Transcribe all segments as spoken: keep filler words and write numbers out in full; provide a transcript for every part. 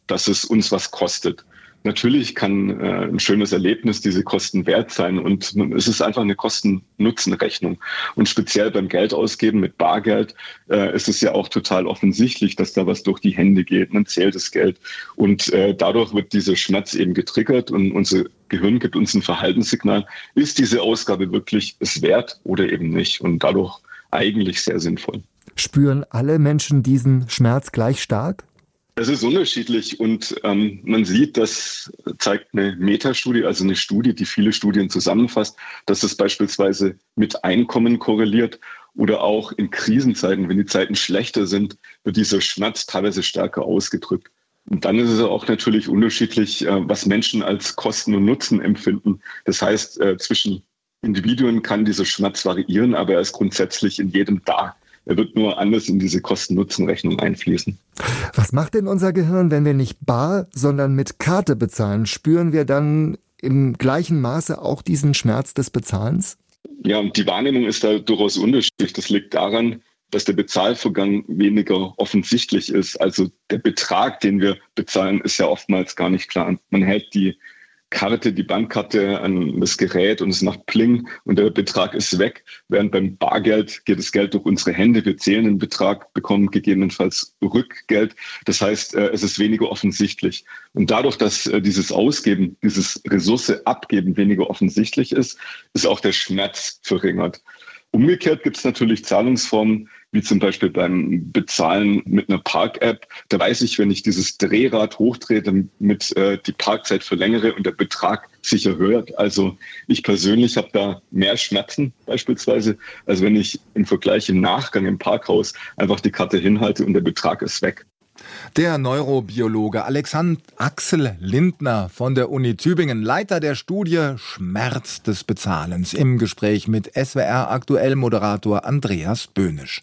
dass es uns was kostet. Natürlich kann äh, ein schönes Erlebnis diese Kosten wert sein und es ist einfach eine Kosten-Nutzen-Rechnung. Und speziell beim Geldausgeben mit Bargeld äh, ist es ja auch total offensichtlich, dass da was durch die Hände geht. Man zählt das Geld und äh, dadurch wird dieser Schmerz eben getriggert und unser Gehirn gibt uns ein Verhaltenssignal. Ist diese Ausgabe wirklich es wert oder eben nicht? Und dadurch eigentlich sehr sinnvoll. Spüren alle Menschen diesen Schmerz gleich stark? Es ist unterschiedlich und ähm, man sieht, das zeigt eine Metastudie, also eine Studie, die viele Studien zusammenfasst, dass es beispielsweise mit Einkommen korreliert oder auch in Krisenzeiten, wenn die Zeiten schlechter sind, wird dieser Schmerz teilweise stärker ausgedrückt. Und dann ist es auch natürlich unterschiedlich, äh, was Menschen als Kosten und Nutzen empfinden. Das heißt, äh, zwischen Individuen kann dieser Schmerz variieren, aber er ist grundsätzlich in jedem da. Er wird nur anders in diese Kosten-Nutzen-Rechnung einfließen. Was macht denn unser Gehirn, wenn wir nicht bar, sondern mit Karte bezahlen? Spüren wir dann im gleichen Maße auch diesen Schmerz des Bezahlens? Ja, und die Wahrnehmung ist da durchaus unterschiedlich. Das liegt daran, dass der Bezahlvorgang weniger offensichtlich ist. Also der Betrag, den wir bezahlen, ist ja oftmals gar nicht klar. Man hält die Karte, die Bankkarte an das Gerät und es macht Pling und der Betrag ist weg. Während beim Bargeld geht das Geld durch unsere Hände. Wir zählen den Betrag, bekommen gegebenenfalls Rückgeld. Das heißt, es ist weniger offensichtlich. Und dadurch, dass dieses Ausgeben, dieses Ressource abgeben weniger offensichtlich ist, ist auch der Schmerz verringert. Umgekehrt gibt es natürlich Zahlungsformen, wie zum Beispiel beim Bezahlen mit einer Park-App. Da weiß ich, wenn ich dieses Drehrad hochdrehe, damit äh, die Parkzeit verlängere und der Betrag sich erhöht. Also ich persönlich habe da mehr Schmerzen beispielsweise, als wenn ich im Vergleich im Nachgang im Parkhaus einfach die Karte hinhalte und der Betrag ist weg. Der Neurobiologe Alexander Axel Lindner von der Uni Tübingen, Leiter der Studie Schmerz des Bezahlens, im Gespräch mit S W R-Aktuell-Moderator Andreas Böhnisch.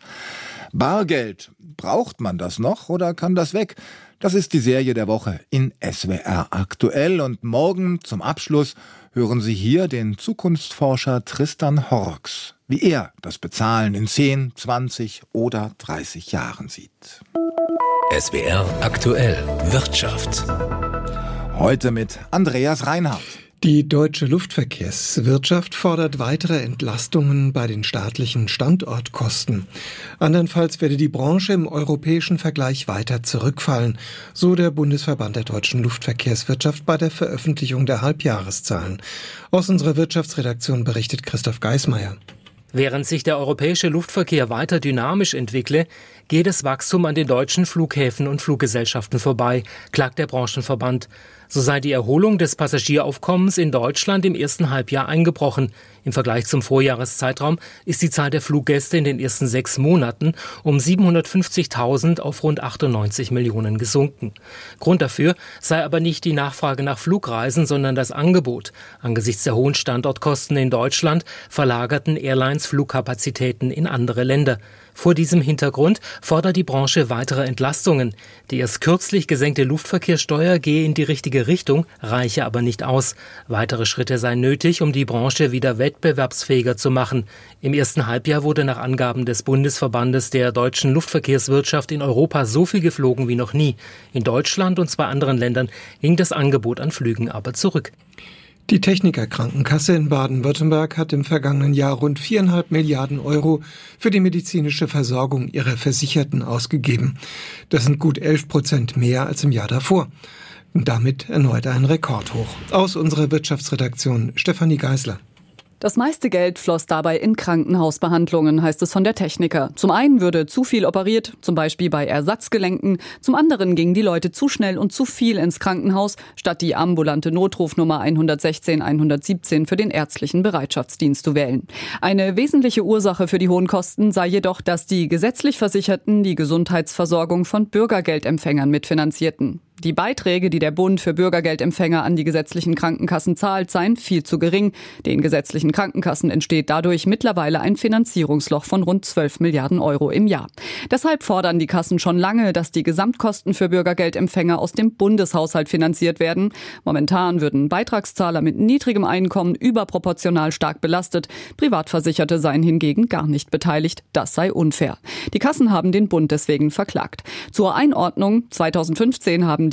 Bargeld, braucht man das noch oder kann das weg? Das ist die Serie der Woche in S W R Aktuell und morgen zum Abschluss hören Sie hier den Zukunftsforscher Tristan Horrocks, wie er das Bezahlen in zehn, zwanzig oder dreißig Jahren sieht. S W R Aktuell Wirtschaft. Heute mit Andreas Reinhardt. Die deutsche Luftverkehrswirtschaft fordert weitere Entlastungen bei den staatlichen Standortkosten. Andernfalls werde die Branche im europäischen Vergleich weiter zurückfallen, so der Bundesverband der deutschen Luftverkehrswirtschaft bei der Veröffentlichung der Halbjahreszahlen. Aus unserer Wirtschaftsredaktion berichtet Christoph Geismeier. Während sich der europäische Luftverkehr weiter dynamisch entwickle, geht das Wachstum an den deutschen Flughäfen und Fluggesellschaften vorbei, klagt der Branchenverband. So sei die Erholung des Passagieraufkommens in Deutschland im ersten Halbjahr eingebrochen. Im Vergleich zum Vorjahreszeitraum ist die Zahl der Fluggäste in den ersten sechs Monaten um siebenhundertfünfzigtausend auf rund achtundneunzig Millionen gesunken. Grund dafür sei aber nicht die Nachfrage nach Flugreisen, sondern das Angebot. Angesichts der hohen Standortkosten in Deutschland verlagerten Airlines Flugkapazitäten in andere Länder. Vor diesem Hintergrund fordert die Branche weitere Entlastungen. Die erst kürzlich gesenkte Luftverkehrssteuer gehe in die richtige Richtung, reiche aber nicht aus. Weitere Schritte seien nötig, um die Branche wieder wettbewerbsfähiger zu machen. Im ersten Halbjahr wurde nach Angaben des Bundesverbandes der deutschen Luftverkehrswirtschaft in Europa so viel geflogen wie noch nie. In Deutschland und zwei anderen Ländern ging das Angebot an Flügen aber zurück. Die Techniker-Krankenkasse in Baden-Württemberg hat im vergangenen Jahr rund viereinhalb Milliarden Euro für die medizinische Versorgung ihrer Versicherten ausgegeben. Das sind gut elf Prozent mehr als im Jahr davor. Und damit erneut ein Rekordhoch. Aus unserer Wirtschaftsredaktion Stefanie Geisler. Das meiste Geld floss dabei in Krankenhausbehandlungen, heißt es von der Techniker. Zum einen würde zu viel operiert, zum Beispiel bei Ersatzgelenken. Zum anderen gingen die Leute zu schnell und zu viel ins Krankenhaus, statt die ambulante Notrufnummer hundertsechzehn hundertsiebzehn für den ärztlichen Bereitschaftsdienst zu wählen. Eine wesentliche Ursache für die hohen Kosten sei jedoch, dass die gesetzlich Versicherten die Gesundheitsversorgung von Bürgergeldempfängern mitfinanzierten. Die Beiträge, die der Bund für Bürgergeldempfänger an die gesetzlichen Krankenkassen zahlt, seien viel zu gering. Den gesetzlichen Krankenkassen entsteht dadurch mittlerweile ein Finanzierungsloch von rund zwölf Milliarden Euro im Jahr. Deshalb fordern die Kassen schon lange, dass die Gesamtkosten für Bürgergeldempfänger aus dem Bundeshaushalt finanziert werden. Momentan würden Beitragszahler mit niedrigem Einkommen überproportional stark belastet. Privatversicherte seien hingegen gar nicht beteiligt. Das sei unfair. Die Kassen haben den Bund deswegen verklagt. Zur Einordnung: zweitausendfünfzehn haben